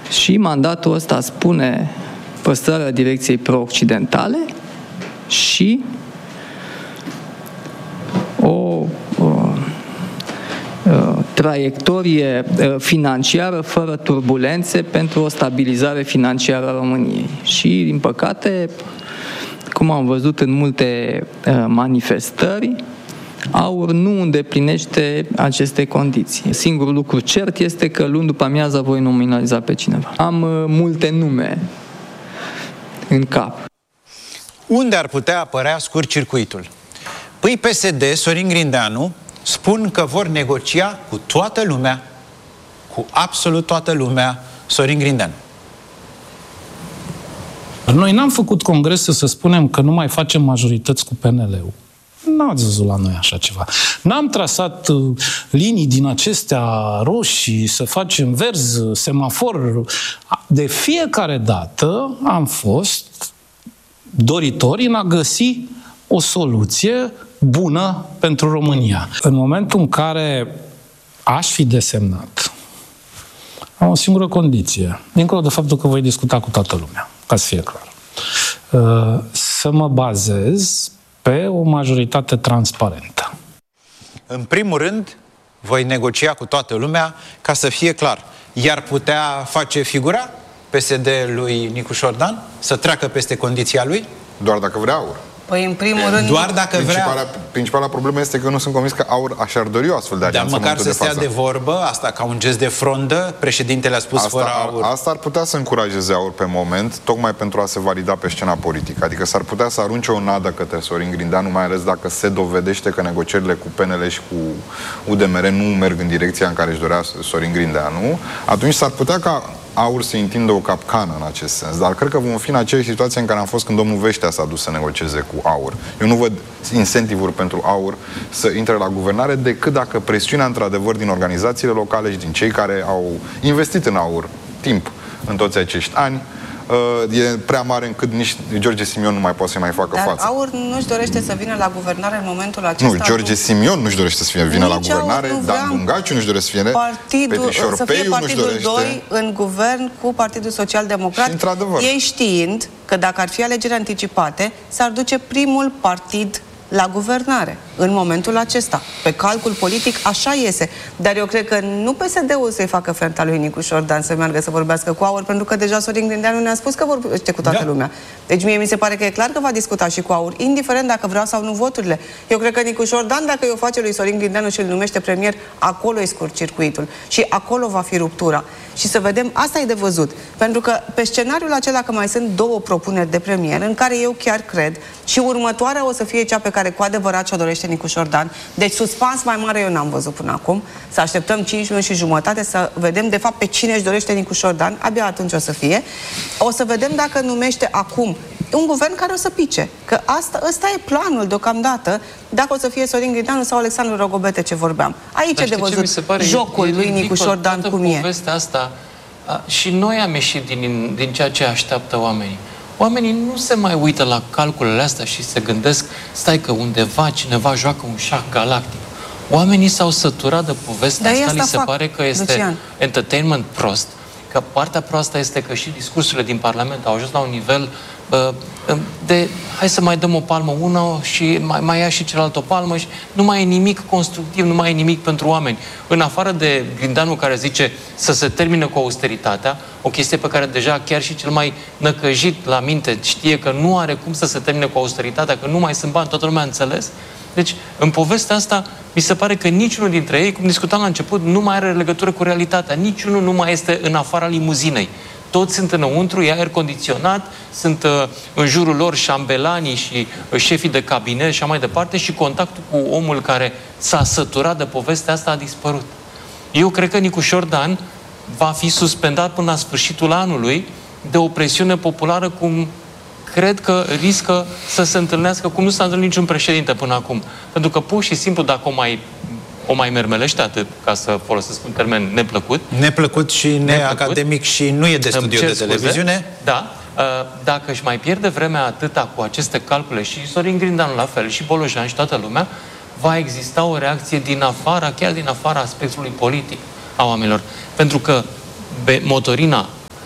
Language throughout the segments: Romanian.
Și mandatul ăsta spune păstrarea direcției pro-occidentale și o traiectorie financiară fără turbulențe pentru o stabilizare financiară a României. Și, din păcate, cum am văzut în multe manifestări, AUR nu îndeplinește aceste condiții. Singurul lucru cert este că luni după amiază voi nominaliza pe cineva. Am multe nume în cap. Unde ar putea apărea scurt-circuitul? Păi PSD, Sorin Grindeanu, spun că vor negocia cu toată lumea, cu absolut toată lumea, Sorin Grindeanu. Noi n-am făcut congrese să spunem că nu mai facem majorități cu PNL-ul. N-ați văzut la noi așa ceva. N-am trasat linii din acestea roșii, să facem verzi, semafor. De fiecare dată am fost doritori în a găsi o soluție bună pentru România. În momentul în care aș fi desemnat, am o singură condiție, dincolo de faptul că voi discuta cu toată lumea, ca să fie clar. Să mă bazez pe o majoritate transparentă. În primul rând, voi negocia cu toată lumea, ca să fie clar. Iar putea face figura PSD lui Nicu Șordan să treacă peste condiția lui? Doar dacă vrea AUR. Păi, în primul rând... Doar dacă Principala problemă este că nu sunt convins că AUR și-ar dori o astfel de alianță. Dar măcar să stea de vorbă, asta ca un gest de frondă, președintele a spus fără AUR. Asta ar putea să încurajeze AUR pe moment, tocmai pentru a se valida pe scena politică. Adică s-ar putea să arunce o nadă către Sorin Grindeanu, mai ales dacă se dovedește că negocierile cu PNL și cu UDMR nu merg în direcția în care își dorea Sorin Grindeanu. Atunci s-ar putea ca AUR să întindă o capcană în acest sens. Dar cred că vom fi în aceeași situație în care am fost când domnul Veștea s-a dus să negocieze cu AUR. Eu nu văd incentivuri pentru AUR să intre la guvernare decât dacă presiunea, într-adevăr, din organizațiile locale și din cei care au investit în AUR timp în toți acești ani e prea mare încât nici George Simion nu mai poate să mai facă față. Dar AUR nu-și dorește să vină la guvernare în momentul acesta. Nu, George Simion nu-și dorește să vină la guvernare, Dan Bungaciu nu-și dorește să vină, Petrișor Peiu nu-și dorește. 2 în guvern cu Partidul Social Democrat, ei știind că dacă ar fi alegeri anticipate, s-ar duce primul partid la guvernare în momentul acesta. Pe calcul politic așa iese. Dar eu cred că nu PSD-ul să-i facă frenta lui Nicu Șordan să meargă să vorbească cu AUR, pentru că deja Sorin Grindeanu ne-a spus că vorbește cu toată lumea. Deci mie mi se pare că e clar că va discuta și cu AUR, indiferent dacă vreau sau nu voturile. Eu cred că Nicu Șordan, dacă îi o face lui Sorin Grindeanu și îl numește premier, acolo e scurt-circuitul. Și acolo va fi ruptura. Și să vedem, asta e de văzut. Pentru că pe scenariul acela că mai sunt 2 propuneri de premier, în care eu chiar cred, și următoarea o să fie cea pe care cu adevărat ce-o dorește Nicu Șordan. Deci suspans mai mare eu n-am văzut până acum. Să așteptăm 5 luni și jumătate să vedem de fapt pe cine își dorește Nicu Șordan. Abia atunci o să fie. O să vedem dacă numește acum un guvern care o să pice. Că ăsta e planul deocamdată, dacă o să fie Sorin Grindeanu sau Alexandru Rogobete, ce vorbeam. Aici e de văzut jocul lui Nicu Șordan cum e. Povestea asta, și noi am ieșit din ceea ce așteaptă oamenii. Oamenii nu se mai uită la calculele astea și se gândesc, stai că undeva cineva joacă un șah galactic. Oamenii s-au săturat de povestea asta, li se pare că este Lucian. Entertainment prost. Că partea proastă este că și discursurile din Parlament au ajuns la un nivel de hai să mai dăm o palmă una și mai ia și celălalt o palmă și nu mai e nimic constructiv, nu mai e nimic pentru oameni. În afară de Grindeanu care zice să se termine cu austeritatea, o chestie pe care deja chiar și cel mai năcăjit la minte știe că nu are cum să se termine cu austeritatea, că nu mai sunt bani, toată lumea a înțeles. Deci, în povestea asta, mi se pare că niciunul dintre ei, cum discutam la început, nu mai are legătură cu realitatea. Niciunul nu mai este în afara limuzinei. Toți sunt înăuntru, e aer condiționat, sunt în jurul lor șambelanii și șefii de cabinet și așa mai departe și contactul cu omul care s-a săturat de povestea asta a dispărut. Eu cred că Nicu Șordan va fi suspendat până la sfârșitul anului de o presiune populară cum cred că riscă să se întâlnească cum nu s-a întâlnit niciun președinte până acum. Pentru că pur și simplu dacă o mai mermelește atât, ca să folosesc un termen neplăcut. Neplăcut și neacademic și nu e de studio de televiziune. Da. Dacă își mai pierde vremea atâta cu aceste calcule și Sorin Grindeanu la fel, și Bolojan și toată lumea, va exista o reacție din afara, chiar din afara aspectului politic a oamenilor. Pentru că motorina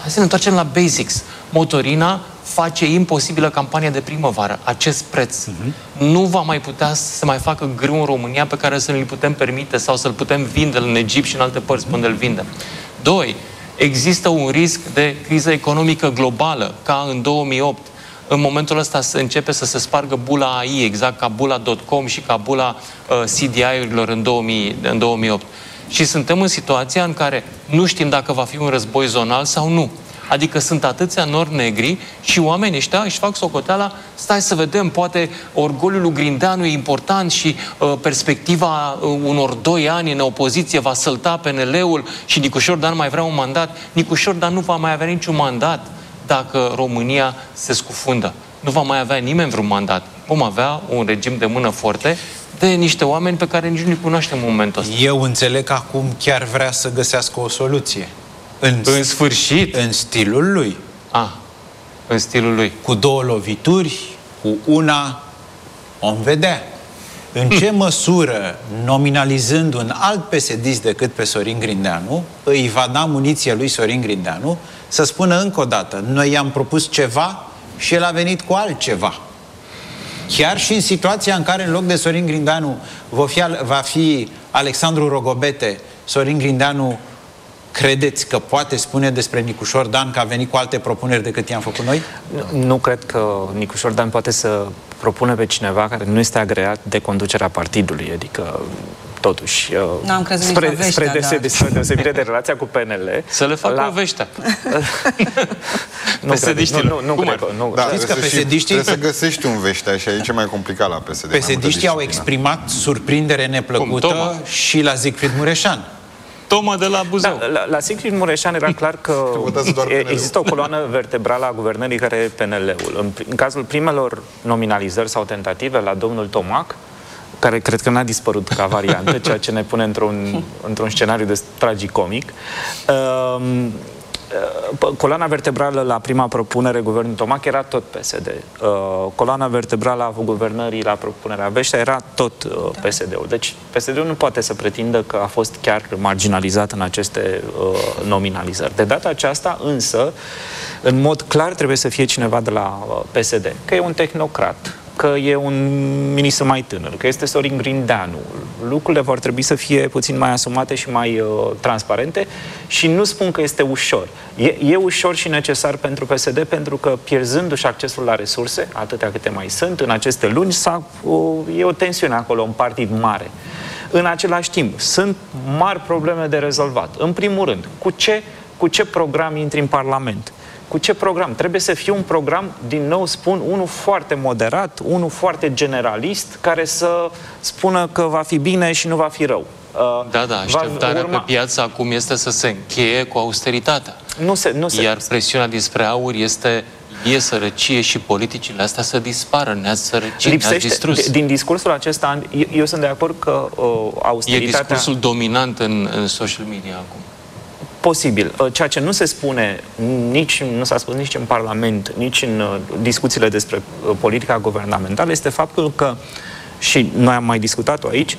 Hai să ne întoarcem la basics. Motorina face imposibilă campania de primăvară. Acest preț nu va mai putea să se mai facă grâu în România pe care să ne-l putem permite sau să-l putem vinde în Egipt și în alte părți unde îl vindem. 2. Există un risc de criză economică globală, ca în 2008. În momentul ăsta se începe să se spargă bula AI, exact ca bula.com și ca bula CDI-urilor în 2008. Și suntem în situația în care nu știm dacă va fi un război zonal sau nu. Adică sunt atâția nori negri și oamenii ăștia își fac socoteala, stai să vedem, poate orgoliul lui Grindeanu e important și perspectiva unor 2 ani în opoziție va sălta PNL-ul și Nicușor Dan mai vrea un mandat. Nicușor Dan nu va mai avea niciun mandat dacă România se scufundă. Nu va mai avea nimeni vreun mandat. Vom avea un regim de mână forte de niște oameni pe care nici nu-i cunoaștem în momentul ăsta. Eu înțeleg că acum chiar vrea să găsească o soluție. În sfârșit. În stilul lui. În stilul lui. Cu 2 lovituri, cu una, vom vedea. În ce măsură, nominalizând un alt PSD-ist decât pe Sorin Grindeanu, îi va da muniție lui Sorin Grindeanu să spună încă o dată, noi i-am propus ceva și el a venit cu altceva. Chiar și în situația în care în loc de Sorin Grindeanu va fi Alexandru Rogobete, Sorin Grindeanu, credeți că poate spune despre Nicușor Dan că a venit cu alte propuneri decât i-am făcut noi? Nu cred că Nicușor Dan poate să propună pe cineva care nu este agreat de conducerea partidului, adică totuși, spre deosebire de relația cu PNL... Să le facă o veștea. Nu cred. Știți că PSD-știi... Trebuie să găsești un veștea și aici e mai complicat la PSD. PSD-știi au exprimat surprindere neplăcută și la Siegfried Mureșan. Toma de la Buzău. Da, la Siegfried Mureșan era clar că există o coloană vertebrală a guvernării care e PNL-ul. În cazul primelor nominalizări sau tentative la domnul Tomac, care cred că n-a dispărut ca variantă, ceea ce ne pune într-un scenariu de tragicomic. Coloana vertebrală la prima propunere, guvernul Tomac, era tot PSD. Coloana vertebrală a guvernării la propunerea Beștea era tot PSD-ul. Deci PSD-ul nu poate să pretindă că a fost chiar marginalizat în aceste nominalizări. De data aceasta, însă, în mod clar trebuie să fie cineva de la PSD, că e un tehnocrat, că e un ministru mai tânăr, că este Sorin Grindeanu. Lucrurile vor trebui să fie puțin mai asumate și mai transparente și nu spun că este ușor. E ușor și necesar pentru PSD pentru că pierzându-și accesul la resurse, atâtea câte mai sunt, în aceste luni e o tensiune acolo, un partid mare. În același timp, sunt mari probleme de rezolvat. În primul rând, cu ce program intri în Parlament? Cu ce program? Trebuie să fie un program, din nou spun, unul foarte moderat, unul foarte generalist, care să spună că va fi bine și nu va fi rău. Așteptarea pe piață acum este să se încheie cu austeritatea. Iar presiunea dinspre aur este sărăcie și politicile astea să dispară, ne-ați sărăcit, ne-ați distrus. Din discursul acesta, eu sunt de acord că austeritatea... E discursul dominant în social media acum. Posibil. Ceea ce nu se spune, nu s-a spus nici în Parlament, nici în discuțiile despre politica guvernamentală, este faptul că, și noi am mai discutat-o aici,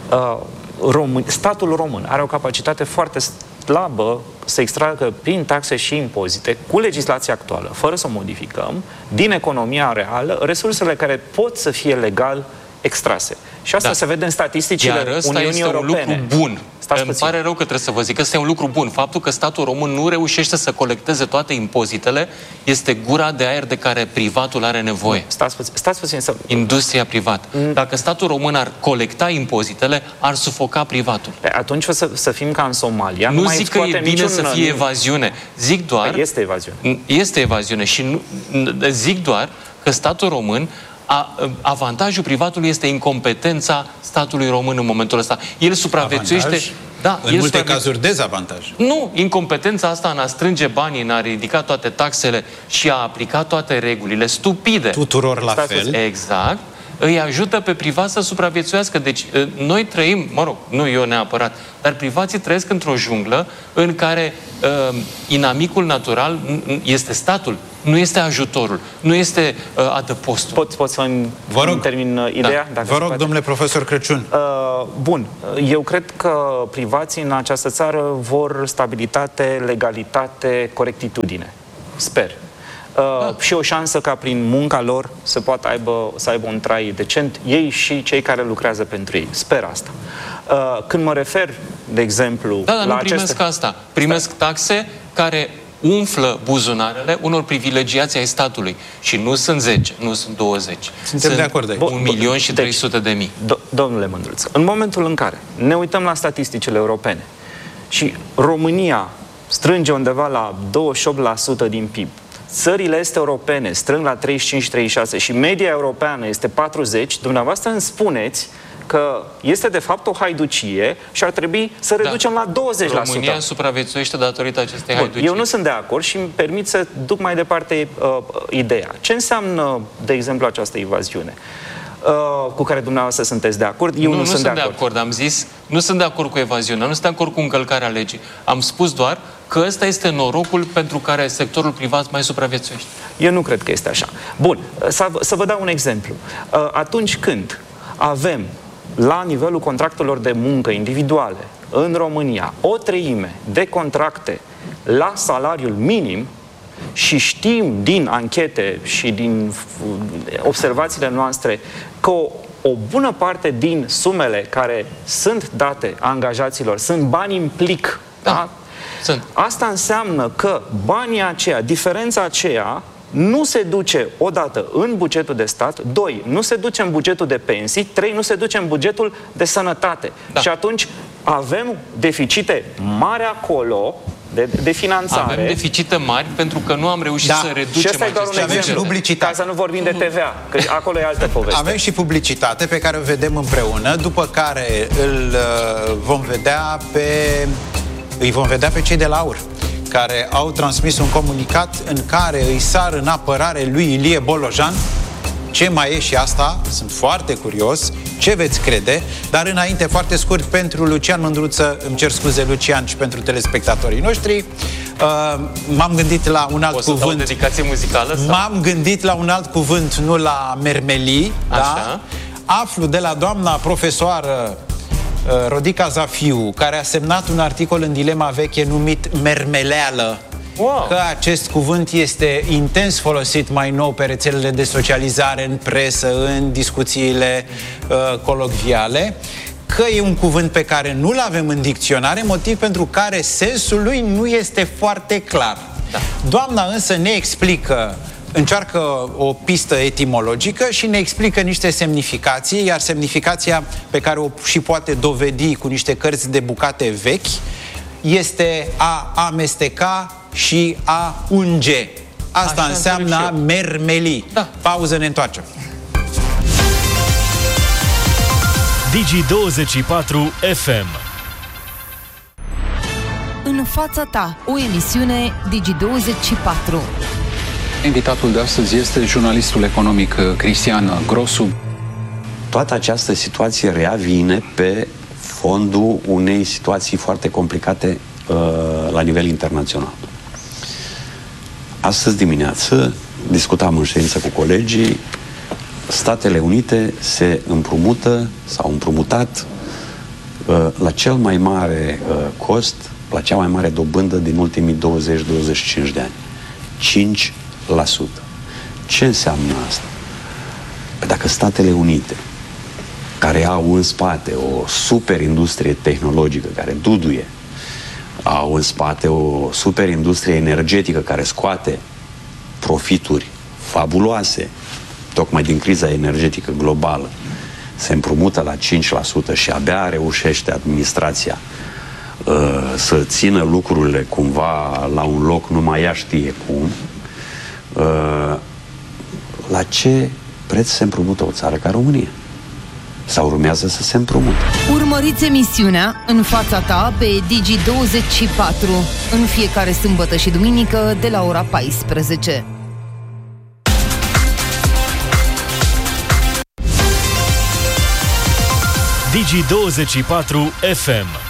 statul român are o capacitate foarte slabă să extragă prin taxe și impozite, cu legislația actuală, fără să o modificăm, din economia reală, resursele care pot să fie legal extrase. Și asta se vede în statisticile Uniunii Europene. Un lucru bun. Îmi pare rău că trebuie să vă zic că ăsta e un lucru bun. Faptul că statul român nu reușește să colecteze toate impozitele este gura de aer de care privatul are nevoie. Stați puțin să... Industria privată. Dacă statul român ar colecta impozitele, ar sufoca privatul. Atunci o să fim ca în Somalia. Nu zic că e bine să fie evaziune. Zic doar... Este evaziune. Este evaziune și zic doar că statul român avantajul privatului este incompetența statului român în momentul ăsta. El supraviețuiește... În multe cazuri dezavantaj. Nu, incompetența asta în a strânge banii, în a ridica toate taxele și a aplica toate regulile stupide. Tuturor la fel. Exact. îi ajută pe privați să supraviețuiască. Deci noi trăim, mă rog, nu eu neapărat, dar privații trăiesc într-o junglă în care inamicul natural este statul, nu este ajutorul, nu este adăpostul. Pot să-mi termin ideea? Da. Vă rog, domnule profesor Crăciun. Bun. Eu cred că privații în această țară vor stabilitate, legalitate, corectitudine. Sper. Și o șansă ca prin munca lor să aibă un trai decent, ei și cei care lucrează pentru ei. Sper asta. Când mă refer, de exemplu, dar nu primesc asta. Primesc taxe care umflă buzunarele unor privilegiați ai statului. Și nu sunt 10, nu sunt 20. Suntem de acord aici. 1.300.000. Domnule Mândruță, în momentul în care ne uităm la statisticile europene și România strânge undeva la 28% din PIB, țările este europene strâng la 35-36 și media europeană este 40%, dumneavoastră îmi spuneți că este de fapt o haiducie și ar trebui să reducem la 20%. România supraviețuiește datorită acestei haiducii. Eu nu sunt de acord și îmi permit să duc mai departe ideea. Ce înseamnă, de exemplu, această evaziune? Cu care dumneavoastră sunteți de acord? Eu nu sunt de acord. Am zis, nu sunt de acord cu evaziunea, nu sunt de acord cu încălcarea legii. Am spus doar că ăsta este norocul pentru care sectorul privat mai supraviețuiește. Eu nu cred că este așa. Bun, să vă dau un exemplu. Atunci când avem la nivelul contractelor de muncă individuale în România o treime de contracte la salariul minim și știm din anchete și din observațiile noastre că o bună parte din sumele care sunt date angajaților sunt bani în plic. Da? Asta înseamnă că banii aceia, diferența aceea, nu se duce odată în bugetul de stat, 2, nu se duce în bugetul de pensii, 3, nu se duce în bugetul de sănătate. Da. Și atunci avem deficite mari acolo de finanțare. Avem deficite mari pentru că nu am reușit să reducem și ăsta e doar un exemplu. Ca să nu vorbim de TVA, că acolo e altă poveste. Avem și publicitate pe care o vedem împreună, după care îi vom vedea pe cei de la AUR, care au transmis un comunicat în care îi sar în apărare lui Ilie Bolojan. Ce mai e și asta? Sunt foarte curios. Ce veți crede? Dar înainte, foarte scurt, pentru Lucian Mândruță, îmi cer scuze, Lucian, și pentru telespectatorii noștri, m-am gândit la un alt cuvânt. O dedicație muzicală? M-am gândit la un alt cuvânt, nu la mermelii. Da? Aflu de la doamna profesoară Rodica Zafiu, care a semnat un articol în Dilema Veche numit Mermeleală, că acest cuvânt este intens folosit mai nou pe rețelele de socializare, în presă, în discuțiile colocviale, că e un cuvânt pe care nu-l avem în dicționare, motiv pentru care sensul lui nu este foarte clar. Da. Doamna însă ne explică, încearcă o pistă etimologică și ne explică niște semnificații, iar semnificația pe care o și poate dovedi cu niște cărți de bucate vechi este a amesteca și a unge. Asta înseamnă mermeli. Da. Pauză, ne întoarcem. Digi24 FM. În fața ta, o emisiune Digi24. Invitatul de astăzi este jurnalistul economic Cristian Grosu. Toată această situație rea vine pe fondul unei situații foarte complicate la nivel internațional. Astăzi dimineață discutam în ședință cu colegii, Statele Unite se împrumută, s-au împrumutat la cel mai mare cost, la cea mai mare dobândă din ultimii 20-25 de ani. 5%. Ce înseamnă asta? Dacă Statele Unite, care au în spate o super industrie tehnologică care duduie, au în spate o super industrie energetică care scoate profituri fabuloase, tocmai din criza energetică globală, se împrumută la 5% și abia reușește administrația să țină lucrurile cumva la un loc, numai ea știe cum, la ce preț se împrumută o țară ca România? Sau urmează să se împrumute? Urmăriți emisiunea În fața ta pe Digi24 în fiecare sâmbătă și duminică de la ora 14. Digi24 FM.